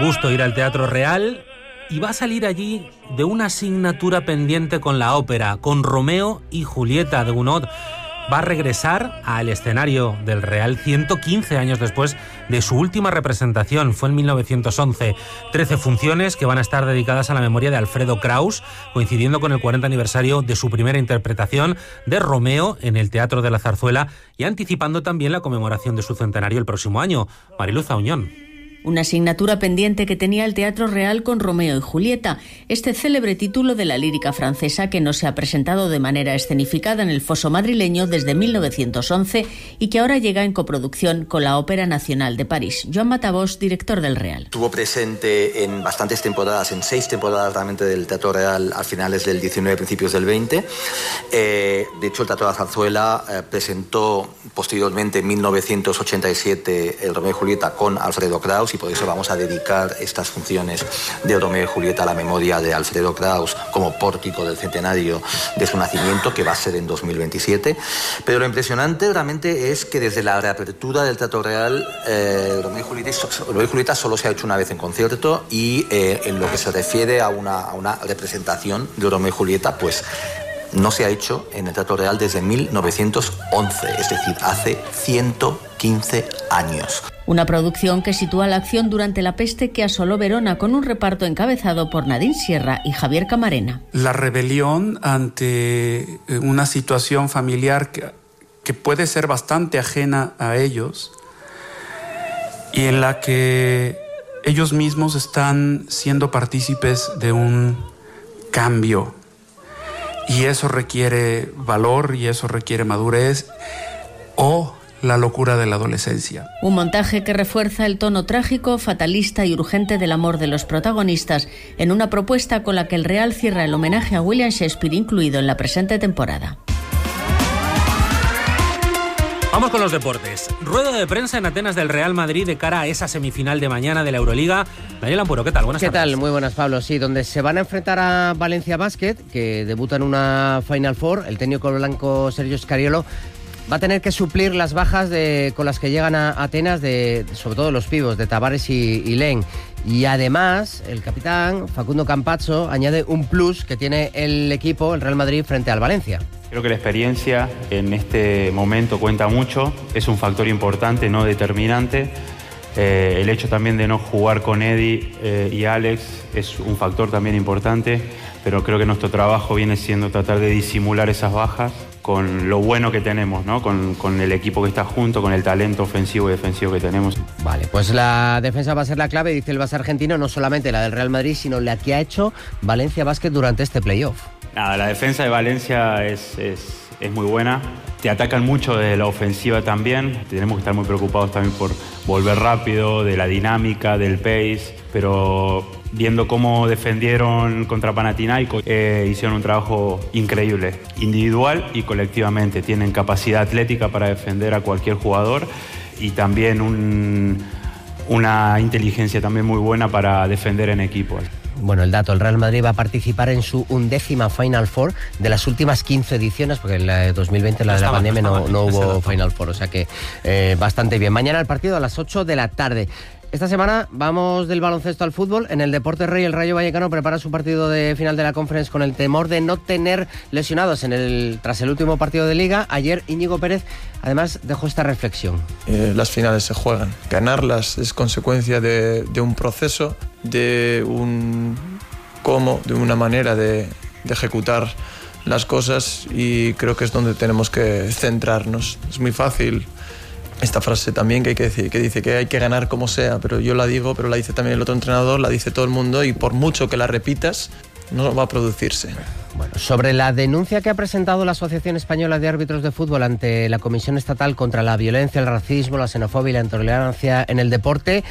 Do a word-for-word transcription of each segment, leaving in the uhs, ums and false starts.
gusto ir al Teatro Real y va a salir allí de una asignatura pendiente con la ópera, con Romeo y Julieta de Gounod. Va a regresar al escenario del Real ciento quince años después de su última representación. Fue en mil novecientos once. trece funciones que van a estar dedicadas a la memoria de Alfredo Kraus, coincidiendo con el cuarenta aniversario de su primera interpretación de Romeo en el Teatro de la Zarzuela y anticipando también la conmemoración de su centenario el próximo año. Mariluz Auñón. Una asignatura pendiente que tenía el Teatro Real con Romeo y Julieta, este célebre título de la lírica francesa que no se ha presentado de manera escenificada en el foso madrileño desde mil novecientos once y que ahora llega en coproducción con la Ópera Nacional de París. Joan Matavós, director del Real. Estuvo presente en bastantes temporadas, en seis temporadas realmente del Teatro Real a finales del diecinueve, principios del veinte. Eh, de hecho, el Teatro de la Zarzuela eh, presentó posteriormente en mil novecientos ochenta y siete el Romeo y Julieta con Alfredo Kraus, y por eso vamos a dedicar estas funciones de Romeo y Julieta a la memoria de Alfredo Kraus como pórtico del centenario de su nacimiento, que va a ser en dos mil veintisiete. Pero lo impresionante realmente es que desde la reapertura del Teatro Real, eh, Romeo, y Julieta, Romeo y Julieta solo se ha hecho una vez en concierto, y eh, en lo que se refiere a una, a una representación de Romeo y Julieta, pues no se ha hecho en el Teatro Real desde mil novecientos once, es decir, hace ciento quince años. Una producción que sitúa la acción durante la peste que asoló Verona, con un reparto encabezado por Nadine Sierra y Javier Camarena. La rebelión ante una situación familiar que, que puede ser bastante ajena a ellos y en la que ellos mismos están siendo partícipes de un cambio. Y eso requiere valor y eso requiere madurez o la locura de la adolescencia. Un montaje que refuerza el tono trágico, fatalista y urgente del amor de los protagonistas en una propuesta con la que el Real cierra el homenaje a William Shakespeare incluido en la presente temporada. Vamos con los deportes. Rueda de prensa en Atenas del Real Madrid de cara a esa semifinal de mañana de la Euroliga. Daniel Ampuro, ¿qué tal? Buenas ¿Qué tardes. ¿Qué tal? Muy buenas, Pablo. Sí, donde se van a enfrentar a Valencia Basket, que debuta en una Final Four. El técnico blanco Sergio Scariolo va a tener que suplir las bajas de, con las que llegan a Atenas, de, sobre todo los pibos, de Tavares y, y Len. Y además, el capitán Facundo Campazzo añade un plus que tiene el equipo, el Real Madrid, frente al Valencia. Creo que la experiencia en este momento cuenta mucho, es un factor importante, no determinante. Eh, el hecho también de no jugar con Eddie eh, y Alex es un factor también importante, pero creo que nuestro trabajo viene siendo tratar de disimular esas bajas con lo bueno que tenemos, ¿no? Con, con el equipo que está junto, con el talento ofensivo y defensivo que tenemos. Vale, pues la defensa va a ser la clave, dice el base argentino, no solamente la del Real Madrid, sino la que ha hecho Valencia Basket durante este playoff. Nada, la defensa de Valencia es, es, es muy buena. Te atacan mucho de la ofensiva también. Tenemos que estar muy preocupados también por volver rápido, de la dinámica, del pace. Pero viendo cómo defendieron contra Panathinaikos, eh, hicieron un trabajo increíble, individual y colectivamente. Tienen capacidad atlética para defender a cualquier jugador y también un, una inteligencia también muy buena para defender en equipo. Bueno, el dato, el Real Madrid va a participar en su undécima Final Four de las últimas quince ediciones, porque en la de dos mil veinte, la de la pandemia, no, no hubo Final Four, o sea que eh, bastante bien. Mañana el partido a las ocho de la tarde. Esta semana vamos del baloncesto al fútbol. En el Deportes Rey, el Rayo Vallecano prepara su partido de final de la Conference con el temor de no tener lesionados en el, tras el último partido de Liga. Ayer Íñigo Pérez, además, dejó esta reflexión. Eh, las finales se juegan. Ganarlas es consecuencia de, de un proceso, de un cómo, de una manera de, de ejecutar las cosas, y creo que es donde tenemos que centrarnos. Es muy fácil esta frase también que hay que decir, que dice que hay que ganar como sea, pero yo la digo, pero la dice también el otro entrenador, la dice todo el mundo, y por mucho que la repitas, no va a producirse. Bueno, sobre la denuncia que ha presentado la Asociación Española de Árbitros de Fútbol ante la Comisión Estatal contra la Violencia, el Racismo, la Xenofobia y la Intolerancia en el Deporte,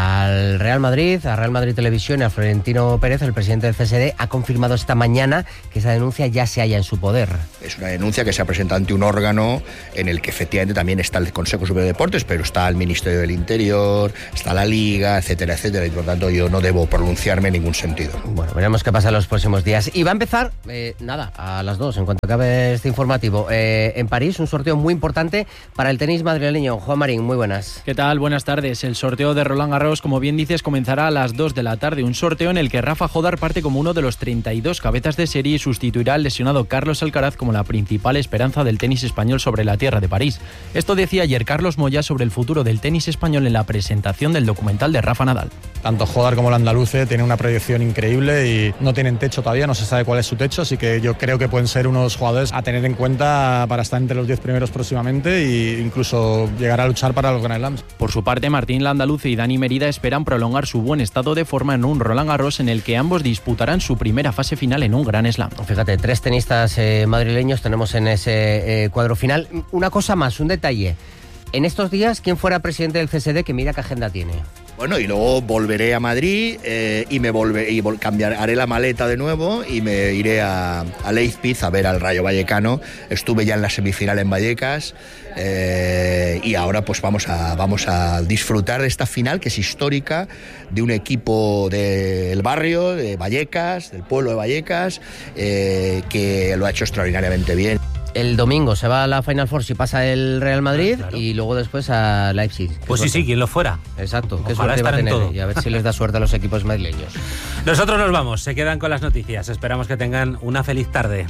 al Real Madrid, a Real Madrid Televisión y a Florentino Pérez, el presidente del C S D, ha confirmado esta mañana que esa denuncia ya se halla en su poder. Es una denuncia que se ha presentado ante un órgano en el que efectivamente también está el Consejo Superior de Deportes, pero está el Ministerio del Interior, está la Liga, etcétera, etcétera, y por tanto yo no debo pronunciarme en ningún sentido. Bueno, veremos qué pasa en los próximos días. Y va a empezar Eh, nada, a las dos, en cuanto acabe este informativo. Eh, en París, un sorteo muy importante para el tenis madrileño. Juan Marín, muy buenas. ¿Qué tal? Buenas tardes. El sorteo de Roland Garros, como bien dices, comenzará a las dos de la tarde. Un sorteo en el que Rafa Jodar parte como uno de los treinta y dos cabezas de serie y sustituirá al lesionado Carlos Alcaraz como la principal esperanza del tenis español sobre la tierra de París. Esto decía ayer Carlos Moya sobre el futuro del tenis español en la presentación del documental de Rafa Nadal. Tanto Jodar como el andaluce tienen una proyección increíble y no tienen techo todavía, no se sabe cuál es su techo, así que yo creo que pueden ser unos jugadores a tener en cuenta para estar entre los diez primeros próximamente e incluso llegar a luchar para los Grand Slams. Por su parte, Martín Landaluce y Dani Merida esperan prolongar su buen estado de forma en un Roland Garros en el que ambos disputarán su primera fase final en un Grand Slam. Fíjate, tres tenistas eh, madrileños tenemos en ese eh, cuadro final. Una cosa más, un detalle. En estos días, ¿quién fuera presidente del C S D? Que mira qué agenda tiene. Bueno, y luego volveré a Madrid eh, y me volveré y vol- cambiar, haré la maleta de nuevo y me iré a, a Leipzig a ver al Rayo Vallecano. Estuve ya en la semifinal en Vallecas eh, y ahora pues vamos a, vamos a disfrutar de esta final que es histórica, de un equipo del barrio, de Vallecas, del pueblo de Vallecas, eh, que lo ha hecho extraordinariamente bien. El domingo se va a la Final Four si pasa el Real Madrid, ah, claro. Y luego después a Leipzig. Pues sí, sí, quien lo fuera. Exacto, qué suerte va a tener y a ver si les da suerte a los equipos madrileños. Nosotros nos vamos, se quedan con las noticias. Esperamos que tengan una feliz tarde.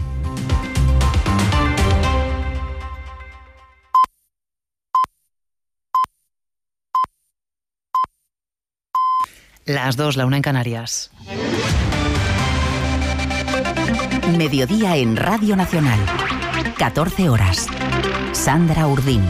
Las dos, la una en Canarias. Mediodía en Radio Nacional. catorce horas. Sandra Urdín.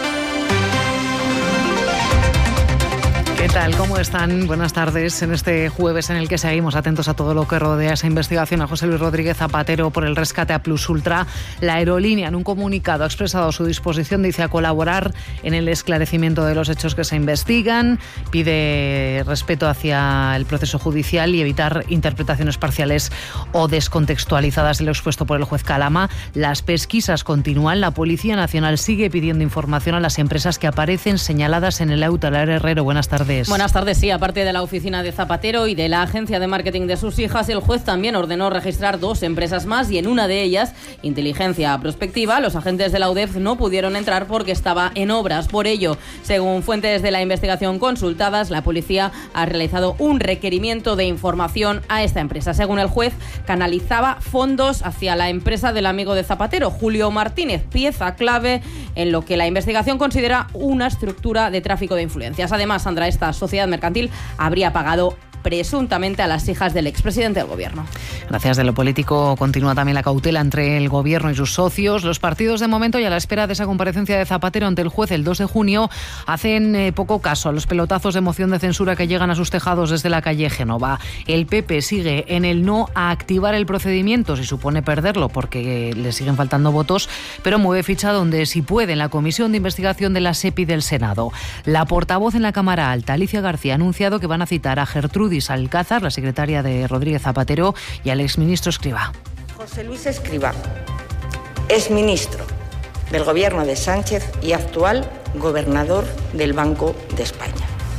¿Qué tal? ¿Cómo están? Buenas tardes en este jueves en el que seguimos atentos a todo lo que rodea esa investigación a José Luis Rodríguez Zapatero por el rescate a Plus Ultra. La aerolínea en un comunicado ha expresado su disposición, dice, a colaborar en el esclarecimiento de los hechos que se investigan, pide respeto hacia el proceso judicial y evitar interpretaciones parciales o descontextualizadas de lo expuesto por el juez Calama. Las pesquisas continúan. La Policía Nacional sigue pidiendo información a las empresas que aparecen señaladas en el auto. Lara Herrero, buenas tardes. Buenas tardes, sí. Aparte de la oficina de Zapatero y de la agencia de marketing de sus hijas, el juez también ordenó registrar dos empresas más y en una de ellas, Inteligencia Prospectiva, los agentes de la U D E F no pudieron entrar porque estaba en obras. Por ello, según fuentes de la investigación consultadas, la policía ha realizado un requerimiento de información a esta empresa. Según el juez, canalizaba fondos hacia la empresa del amigo de Zapatero, Julio Martínez, pieza clave en lo que la investigación considera una estructura de tráfico de influencias. Además, Sandra, esta sociedad mercantil habría pagado presuntamente a las hijas del expresidente del gobierno. Gracias. De lo político continúa también la cautela entre el gobierno y sus socios. Los partidos de momento y a la espera de esa comparecencia de Zapatero ante el juez el dos de junio hacen eh, poco caso a los pelotazos de moción de censura que llegan a sus tejados desde la calle Génova. El P P sigue en el no a activar el procedimiento, si supone perderlo porque le siguen faltando votos, pero mueve ficha donde si puede en la Comisión de Investigación de la SEPI del Senado. La portavoz en la Cámara Alta, Alicia García, ha anunciado que van a citar a Gertrudis Alcázar, la secretaria de Rodríguez Zapatero, y al exministro Escrivá. José Luis Escrivá es ministro del gobierno de Sánchez y actual gobernador del Banco de España.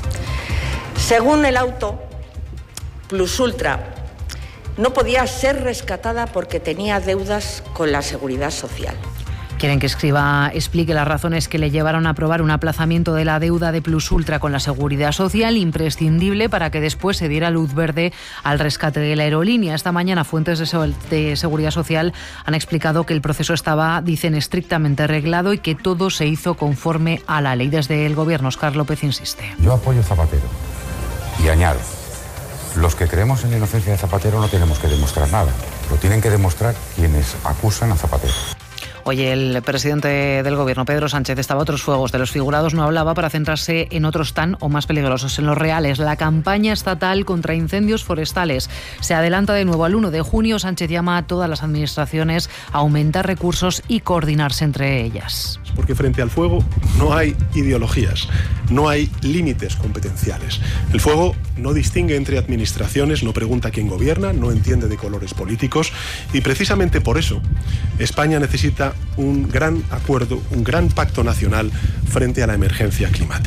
Según el auto, Plus Ultra no podía ser rescatada porque tenía deudas con la Seguridad Social. Quieren que Escrivá explique las razones que le llevaron a aprobar un aplazamiento de la deuda de Plus Ultra con la Seguridad Social, imprescindible para que después se diera luz verde al rescate de la aerolínea. Esta mañana fuentes de, se- de Seguridad Social han explicado que el proceso estaba, dicen, estrictamente reglado y que todo se hizo conforme a la ley. Desde el gobierno, Óscar López insiste. Yo apoyo a Zapatero y añado, los que creemos en la inocencia de Zapatero no tenemos que demostrar nada, lo tienen que demostrar quienes acusan a Zapatero. Hoy el presidente del gobierno, Pedro Sánchez, estaba a otros fuegos. De los figurados no hablaba para centrarse en otros tan o más peligrosos, en los reales. La campaña estatal contra incendios forestales se adelanta de nuevo al uno de junio. Sánchez llama a todas las administraciones a aumentar recursos y coordinarse entre ellas. Porque frente al fuego no hay ideologías, no hay límites competenciales. El fuego no distingue entre administraciones, no pregunta quién gobierna, no entiende de colores políticos y precisamente por eso España necesita un gran acuerdo, un gran pacto nacional frente a la emergencia climática.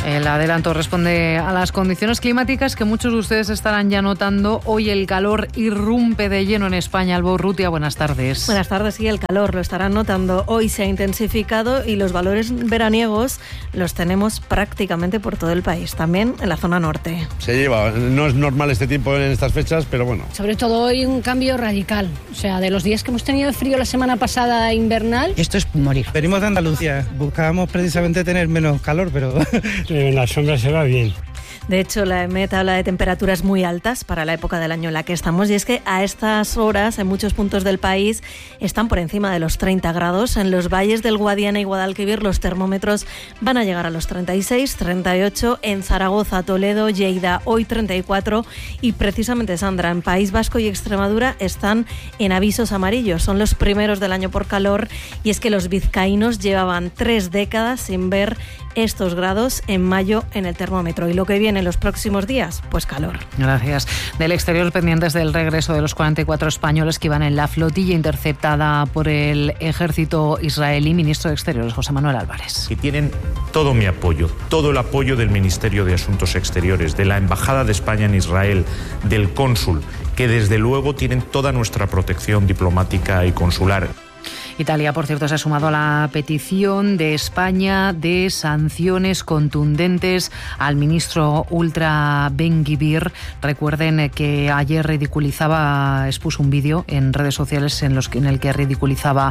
El adelanto responde a las condiciones climáticas que muchos de ustedes estarán ya notando. Hoy el calor irrumpe de lleno en España. Alba Urrutia, buenas tardes. Buenas tardes, sí, el calor lo estarán notando. Hoy se ha intensificado y los valores veraniegos los tenemos prácticamente por todo el país, también en la zona norte. Se lleva, no es normal este tiempo en estas fechas, pero bueno. Sobre todo hoy un cambio radical. O sea, de los días que hemos tenido de frío la semana pasada invernal. Esto es morir. Venimos de Andalucía, buscábamos precisamente tener menos calor, pero en la sombra se va bien. De hecho, la E M E T habla de temperaturas muy altas para la época del año en la que estamos, y es que a estas horas en muchos puntos del país están por encima de los treinta grados. En los valles del Guadiana y Guadalquivir los termómetros van a llegar a los treinta y seis, treinta y ocho, en Zaragoza, Toledo, Lleida hoy treinta y cuatro, y precisamente, Sandra, en País Vasco y Extremadura están en avisos amarillos. Son los primeros del año por calor, y es que los vizcaínos llevaban tres décadas sin ver estos grados en mayo en el termómetro. Y lo que viene en los próximos días, pues calor. Gracias. Del exterior, pendientes del regreso de los cuarenta y cuatro españoles que iban en la flotilla interceptada por el ejército israelí. Ministro de Exteriores, José Manuel Álvarez. Que tienen todo mi apoyo, todo el apoyo del Ministerio de Asuntos Exteriores, de la Embajada de España en Israel, del cónsul, que desde luego tienen toda nuestra protección diplomática y consular. Italia, por cierto, se ha sumado a la petición de España de sanciones contundentes al ministro ultra Ben-Gvir. Recuerden que ayer ridiculizaba, expuso un vídeo en redes sociales en, los, en el que ridiculizaba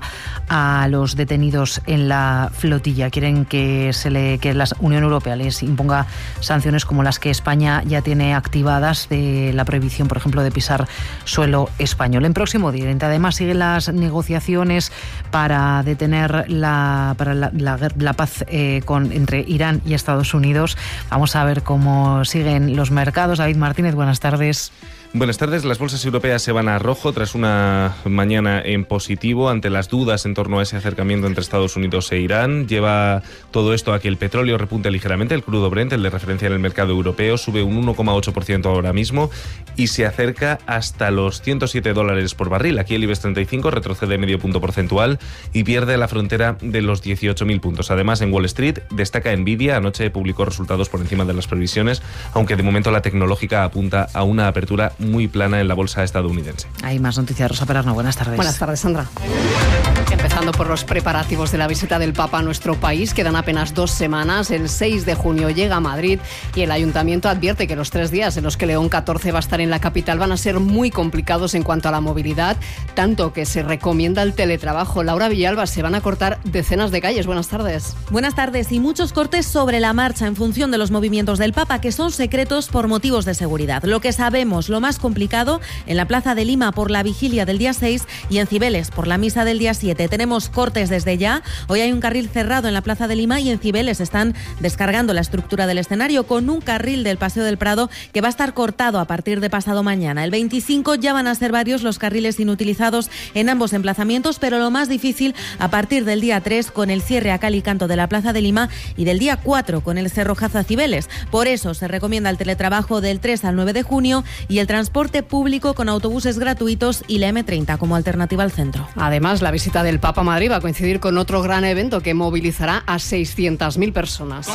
a los detenidos en la flotilla. Quieren que, se le, que la Unión Europea les imponga sanciones como las que España ya tiene activadas, de la prohibición, por ejemplo, de pisar suelo español. En Próximo Oriente, además, siguen las negociaciones para detener la, para la, la, la paz eh, con, entre Irán y Estados Unidos. Vamos a ver cómo siguen los mercados. David Martínez, buenas tardes. Buenas tardes. Las bolsas europeas se van a rojo tras una mañana en positivo ante las dudas en torno a ese acercamiento entre Estados Unidos e Irán. Lleva todo esto a que el petróleo repunte ligeramente. El crudo Brent, el de referencia en el mercado europeo, sube un uno coma ocho por ciento ahora mismo y se acerca hasta los ciento siete dólares por barril. Aquí el IBEX treinta y cinco retrocede medio punto porcentual y pierde la frontera de los dieciocho mil puntos. Además, en Wall Street destaca Nvidia. Anoche publicó resultados por encima de las previsiones, aunque de momento la tecnológica apunta a una apertura muy plana en la bolsa estadounidense. Hay más noticias. Rosa Perarno, buenas tardes. Buenas tardes, Sandra. Empezando por los preparativos de la visita del Papa a nuestro país, quedan apenas dos semanas. El seis de junio llega a Madrid y el Ayuntamiento advierte que los tres días en los que León catorce va a estar en la capital van a ser muy complicados en cuanto a la movilidad, tanto que se recomienda el teletrabajo. Laura Villalba, se van a cortar decenas de calles. Buenas tardes. Buenas tardes, y muchos cortes sobre la marcha en función de los movimientos del Papa, que son secretos por motivos de seguridad. Lo que sabemos, lo más complicado, en la Plaza de Lima por la vigilia del día seis y en Cibeles por la misa del día siete. Tenemos cortes desde ya. Hoy hay un carril cerrado en la Plaza de Lima y en Cibeles están descargando la estructura del escenario con un carril del Paseo del Prado que va a estar cortado a partir de pasado mañana. El veinticinco ya van a ser varios los carriles inutilizados en ambos emplazamientos, pero lo más difícil a partir del día tres con el cierre a cal y canto de la Plaza de Lima y del día cuatro con el cerrojazo a Cibeles. Por eso se recomienda el teletrabajo del tres al nueve de junio y el transporte público con autobuses gratuitos y la eme treinta como alternativa al centro. Además, la visita del Papa a Madrid va a coincidir con otro gran evento que movilizará a seiscientas mil personas.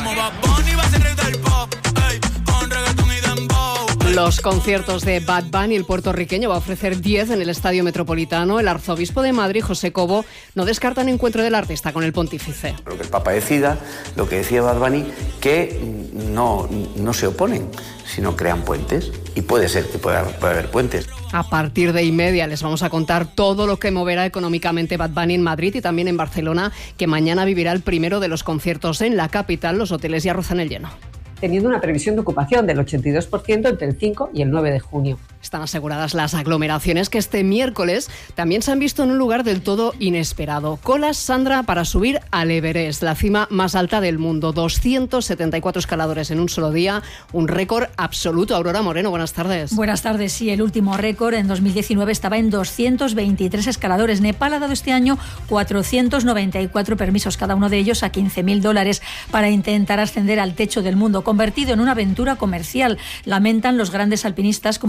Los conciertos de Bad Bunny, el puertorriqueño, va a ofrecer diez en el Estadio Metropolitano. El arzobispo de Madrid, José Cobo, no descarta un encuentro del artista con el pontífice. Lo que el Papa decida, lo que decía Bad Bunny, que no, no se oponen, sino crean puentes. Y puede ser que pueda, pueda haber puentes. A partir de y media les vamos a contar todo lo que moverá económicamente Bad Bunny en Madrid y también en Barcelona, que mañana vivirá el primero de los conciertos en la capital. Los hoteles ya rozan el lleno. Teniendo una previsión de ocupación del ochenta y dos por ciento entre el cinco y el nueve de junio. Están aseguradas las aglomeraciones que este miércoles también se han visto en un lugar del todo inesperado. Colas, Sandra, para subir al Everest, la cima más alta del mundo. doscientos setenta y cuatro escaladores en un solo día, un récord absoluto. Aurora Moreno, buenas tardes. Buenas tardes, sí, el último récord en dos mil diecinueve estaba en doscientos veintitrés escaladores. Nepal ha dado este año cuatrocientos noventa y cuatro permisos, cada uno de ellos a quince mil dólares, para intentar ascender al techo del mundo, convertido en una aventura comercial. Lamentan los grandes alpinistas como Miguel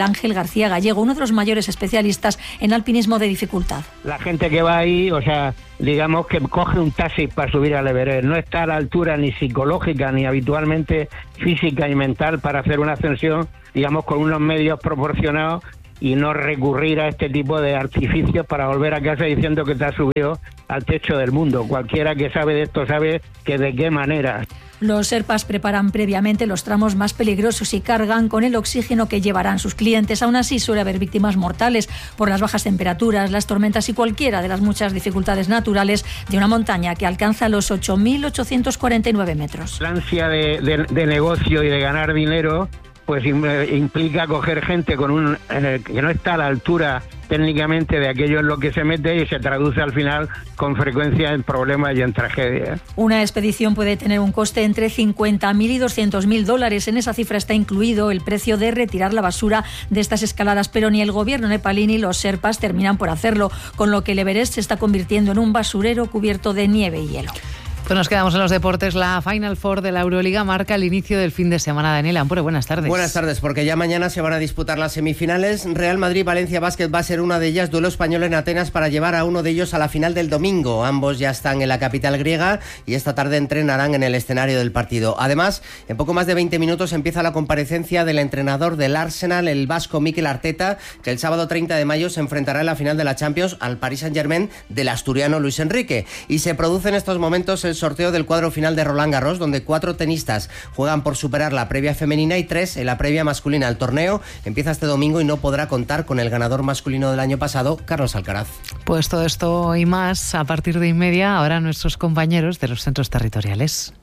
Ángel García Gallego, uno de los mayores especialistas en alpinismo de dificultad. La gente que va ahí, o sea, digamos que coge un taxi para subir al Everest, no está a la altura ni psicológica ni habitualmente física y mental para hacer una ascensión, digamos, con unos medios proporcionados, y no recurrir a este tipo de artificios para volver a casa diciendo que te has subido al techo del mundo. Cualquiera que sabe de esto sabe que de qué manera. Los Sherpas preparan previamente los tramos más peligrosos y cargan con el oxígeno que llevarán sus clientes. Aún así suele haber víctimas mortales por las bajas temperaturas, las tormentas y cualquiera de las muchas dificultades naturales de una montaña que alcanza los ocho mil ochocientos cuarenta y nueve metros. La ansia de, de, de negocio y de ganar dinero pues implica coger gente con un eh, que no está a la altura técnicamente de aquello en lo que se mete, y se traduce al final con frecuencia en problemas y en tragedias. Una expedición puede tener un coste entre cincuenta mil y doscientos mil dólares. En esa cifra está incluido el precio de retirar la basura de estas escaladas, pero ni el gobierno nepalí ni los Sherpas terminan por hacerlo, con lo que el Everest se está convirtiendo en un basurero cubierto de nieve y hielo. Pues nos quedamos en los deportes. La Final Four de la Euroliga marca el inicio del fin de semana. Daniel Ampure, buenas tardes. Buenas tardes, porque ya mañana se van a disputar las semifinales. Real Madrid-Valencia Basket va a ser una de ellas, duelo español en Atenas para llevar a uno de ellos a la final del domingo. Ambos ya están en la capital griega y esta tarde entrenarán en el escenario del partido. Además, en poco más de veinte minutos empieza la comparecencia del entrenador del Arsenal, el vasco Mikel Arteta, que el sábado treinta de mayo se enfrentará en la final de la Champions al Paris Saint-Germain del asturiano Luis Enrique. Y se produce en estos momentos el sorteo del cuadro final de Roland Garros, donde cuatro tenistas juegan por superar la previa femenina y tres en la previa masculina. El torneo empieza este domingo y no podrá contar con el ganador masculino del año pasado, Carlos Alcaraz. Pues todo esto y más a partir de y media, ahora nuestros compañeros de los centros territoriales.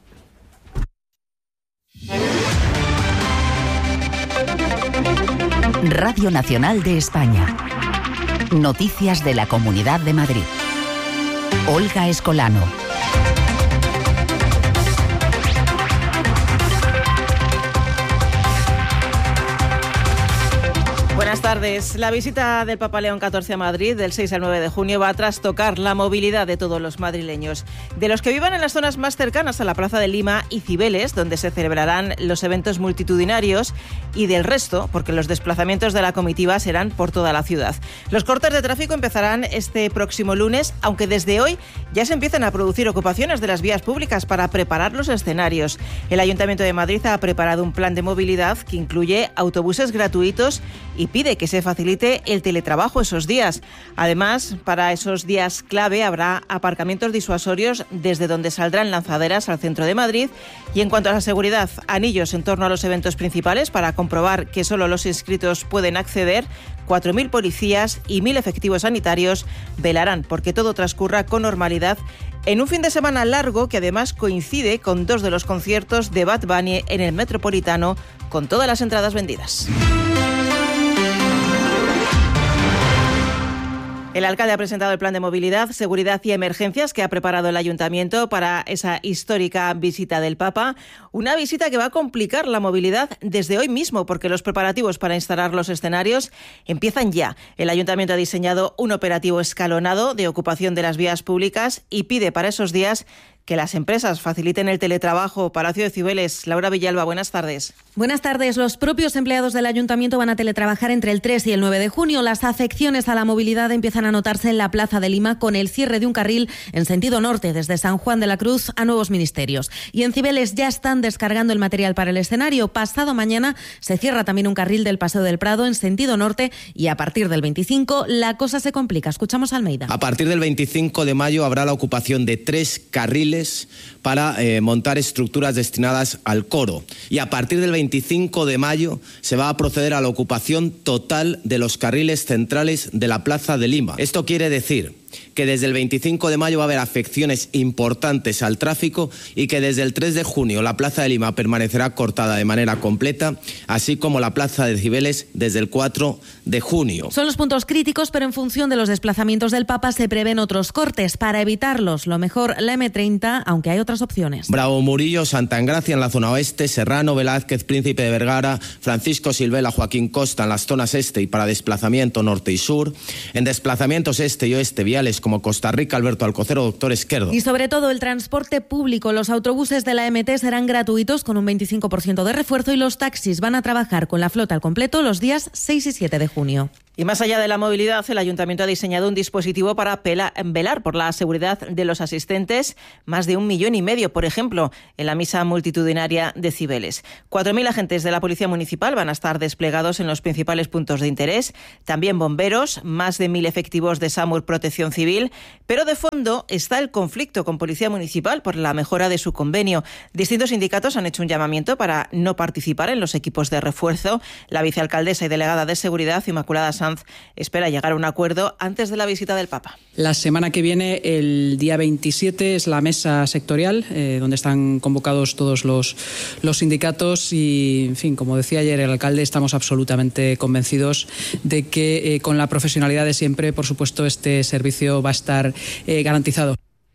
Radio Nacional de España. Noticias de la Comunidad de Madrid. Olga Escolano. Buenas tardes. La visita del Papa León catorce a Madrid del seis al nueve de junio va a trastocar la movilidad de todos los madrileños. De los que vivan en las zonas más cercanas a la Plaza de Lima y Cibeles, donde se celebrarán los eventos multitudinarios, y del resto, porque los desplazamientos de la comitiva serán por toda la ciudad. Los cortes de tráfico empezarán este próximo lunes, aunque desde hoy ya se empiezan a producir ocupaciones de las vías públicas para preparar los escenarios. El Ayuntamiento de Madrid ha preparado un plan de movilidad que incluye autobuses gratuitos y pide que se facilite el teletrabajo esos días. Además, para esos días clave habrá aparcamientos disuasorios desde donde saldrán lanzaderas al centro de Madrid. Y en cuanto a la seguridad, anillos en torno a los eventos principales para comprobar que solo los inscritos pueden acceder. cuatro mil policías y mil efectivos sanitarios velarán porque todo transcurra con normalidad en un fin de semana largo que además coincide con dos de los conciertos de Bad Bunny en el Metropolitano, con todas las entradas vendidas. El alcalde ha presentado el plan de movilidad, seguridad y emergencias que ha preparado el ayuntamiento para esa histórica visita del Papa. Una visita que va a complicar la movilidad desde hoy mismo, porque los preparativos para instalar los escenarios empiezan ya. El ayuntamiento ha diseñado un operativo escalonado de ocupación de las vías públicas y pide para esos días que las empresas faciliten el teletrabajo. Palacio de Cibeles, Laura Villalba, buenas tardes. Buenas tardes. Los propios empleados del ayuntamiento van a teletrabajar entre el tres y el nueve de junio. Las afecciones a la movilidad empiezan a notarse en la Plaza de Lima con el cierre de un carril en sentido norte desde San Juan de la Cruz a Nuevos Ministerios. Y en Cibeles ya están descargando el material para el escenario. Pasado mañana se cierra también un carril del Paseo del Prado en sentido norte y a partir del veinticinco la cosa se complica. Escuchamos a Almeida. A partir del veinticinco de mayo habrá la ocupación de tres carriles para eh, montar estructuras destinadas al coro. Y a partir del veinticinco de mayo se va a proceder a la ocupación total de los carriles centrales de la Plaza de Lima. Esto quiere decir que desde el veinticinco de mayo va a haber afecciones importantes al tráfico y que desde el tres de junio la Plaza de Lima permanecerá cortada de manera completa, así como la Plaza de Cibeles desde el cuatro de junio. Son los puntos críticos, pero en función de los desplazamientos del Papa se prevén otros cortes. Para evitarlos, lo mejor la eme treinta, aunque hay otras opciones. Bravo Murillo, Santa Engracia en la zona oeste, Serrano, Velázquez, Príncipe de Vergara, Francisco Silvela, Joaquín Costa en las zonas este y para desplazamiento norte y sur. En desplazamientos este y oeste, Vial empresariales como Costa Rica, Alberto Alcocero, doctor Esquerdo. Y sobre todo el transporte público. Los autobuses de la E M T serán gratuitos con un veinticinco por ciento de refuerzo y los taxis van a trabajar con la flota al completo los días seis y siete de junio. Y más allá de la movilidad, el Ayuntamiento ha diseñado un dispositivo para pela, velar por la seguridad de los asistentes, más de un millón y medio, por ejemplo, en la misa multitudinaria de Cibeles. Cuatro mil agentes de la Policía Municipal van a estar desplegados en los principales puntos de interés, también bomberos, más de mil efectivos de SAMUR Protección Civil, pero de fondo está el conflicto con Policía Municipal por la mejora de su convenio. Distintos sindicatos han hecho un llamamiento para no participar en los equipos de refuerzo. La vicealcaldesa y delegada de Seguridad, Inmaculada Sanz, espera llegar a un acuerdo antes de la visita del Papa. La semana que viene, el día veintisiete, es la mesa sectorial, eh, donde están convocados todos los, los sindicatos y, en fin, como decía ayer el alcalde, estamos absolutamente convencidos de que eh, con la profesionalidad de siempre, por supuesto, este servicio va a estar eh, garantizado.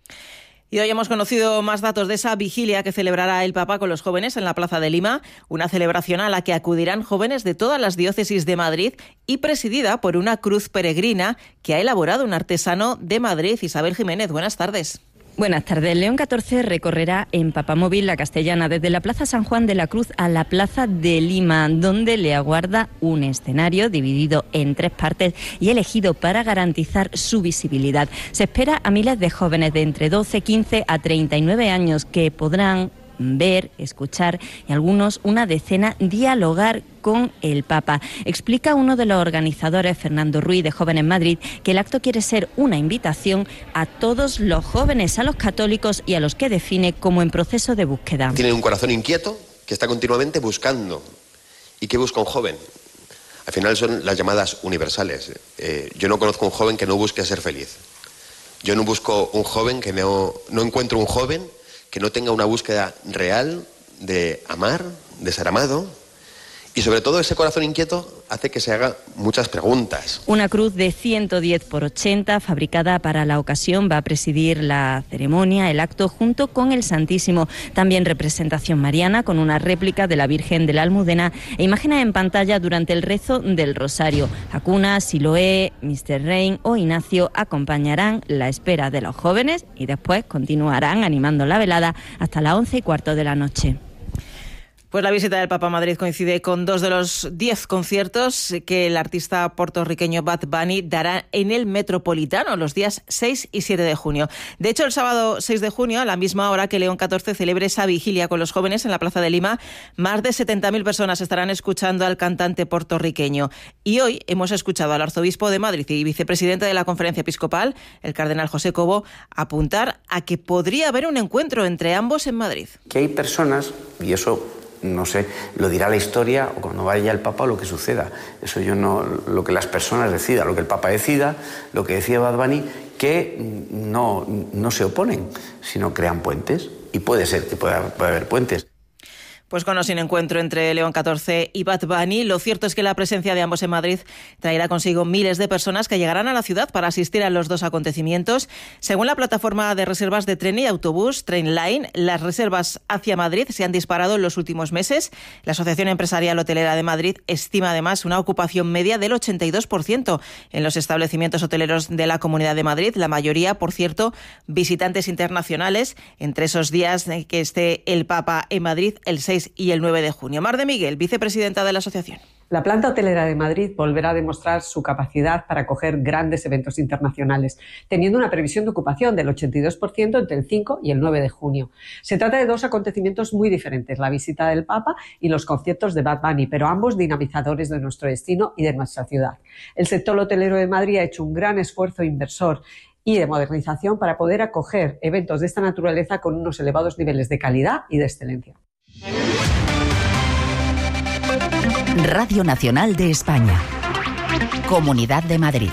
Y hoy hemos conocido más datos de esa vigilia que celebrará el Papa con los jóvenes en la Plaza de Lima, una celebración a la que acudirán jóvenes de todas las diócesis de Madrid y presidida por una cruz peregrina que ha elaborado un artesano de Madrid. Isabel Jiménez, buenas tardes. Buenas tardes. León catorce recorrerá en Papamóvil la Castellana desde la Plaza San Juan de la Cruz a la Plaza de Lima, donde le aguarda un escenario dividido en tres partes y elegido para garantizar su visibilidad. Se espera a miles de jóvenes de entre doce, quince a treinta y nueve años que podrán ver, escuchar y algunos una decena dialogar con el Papa. Explica uno de los organizadores, Fernando Ruiz, de Jóvenes Madrid, que el acto quiere ser una invitación a todos los jóvenes, a los católicos y a los que define como en proceso de búsqueda. Tienen un corazón inquieto que está continuamente buscando. ¿Y qué busca un joven? Al final son las llamadas universales. Eh, yo no conozco un joven que no busque ser feliz. Yo no busco un joven que no, no encuentro un joven que no tenga una búsqueda real de amar, de ser amado, y sobre todo ese corazón inquieto hace que se haga muchas preguntas. Una cruz de ciento diez por ochenta, fabricada para la ocasión, va a presidir la ceremonia, el acto, junto con el Santísimo. También representación mariana, con una réplica de la Virgen de la Almudena e imágenes en pantalla durante el rezo del Rosario. Hakuna, Siloé, mister Rain o Ignacio acompañarán la espera de los jóvenes y después continuarán animando la velada hasta las once y cuarto de la noche. Pues la visita del Papa a Madrid coincide con dos de los diez conciertos que el artista puertorriqueño Bad Bunny dará en el Metropolitano los días seis y siete de junio. De hecho, el sábado seis de junio, a la misma hora que León catorce celebre esa vigilia con los jóvenes en la Plaza de Lima, más de setenta mil personas estarán escuchando al cantante puertorriqueño. Y hoy hemos escuchado al arzobispo de Madrid y vicepresidente de la Conferencia Episcopal, el cardenal José Cobo, apuntar a que podría haber un encuentro entre ambos en Madrid. Que hay personas, y eso no sé, lo dirá la historia o cuando vaya el Papa lo que suceda. Eso yo no, lo que las personas decidan, lo que el Papa decida, lo que decía Bad Bunny, que no, no se oponen, sino crean puentes. Y puede ser que pueda, pueda haber puentes. Pues con o sin encuentro entre León catorce y Bad Bunny, lo cierto es que la presencia de ambos en Madrid traerá consigo miles de personas que llegarán a la ciudad para asistir a los dos acontecimientos. Según la plataforma de reservas de tren y autobús Trainline, las reservas hacia Madrid se han disparado en los últimos meses. La Asociación Empresarial Hotelera de Madrid estima además una ocupación media del ochenta y dos por ciento en los establecimientos hoteleros de la Comunidad de Madrid. La mayoría, por cierto, visitantes internacionales. Entre esos días que esté el Papa en Madrid, el seis y el nueve de junio. Mar de Miguel, vicepresidenta de la asociación. La planta hotelera de Madrid volverá a demostrar su capacidad para acoger grandes eventos internacionales, teniendo una previsión de ocupación del ochenta y dos por ciento entre el cinco y el nueve de junio. Se trata de dos acontecimientos muy diferentes, la visita del Papa y los conciertos de Bad Bunny, pero ambos dinamizadores de nuestro destino y de nuestra ciudad. El sector hotelero de Madrid ha hecho un gran esfuerzo inversor y de modernización para poder acoger eventos de esta naturaleza con unos elevados niveles de calidad y de excelencia. Radio Nacional de España. Comunidad de Madrid.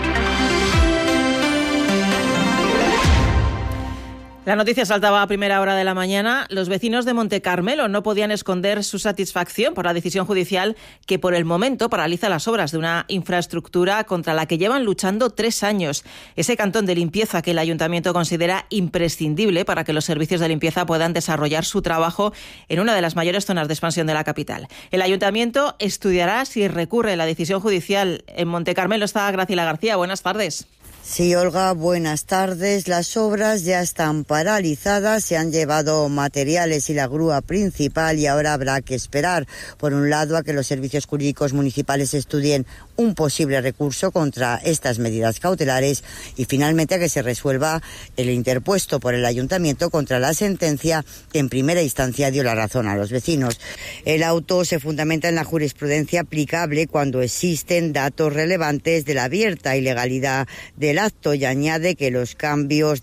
La noticia saltaba a primera hora de la mañana. Los vecinos de Monte Carmelo no podían esconder su satisfacción por la decisión judicial que por el momento paraliza las obras de una infraestructura contra la que llevan luchando tres años. Ese cantón de limpieza que el ayuntamiento considera imprescindible para que los servicios de limpieza puedan desarrollar su trabajo en una de las mayores zonas de expansión de la capital. El ayuntamiento estudiará si recurre la decisión judicial. En Monte Carmelo está Graciela García. Buenas tardes. Sí, Olga, buenas tardes. Las obras ya están paralizadas, se han llevado materiales y la grúa principal y ahora habrá que esperar, por un lado, a que los servicios jurídicos municipales estudien un posible recurso contra estas medidas cautelares y finalmente a que se resuelva el interpuesto por el ayuntamiento contra la sentencia que en primera instancia dio la razón a los vecinos. El auto se fundamenta en la jurisprudencia aplicable cuando existen datos relevantes de la abierta ilegalidad del acto y añade que los cambios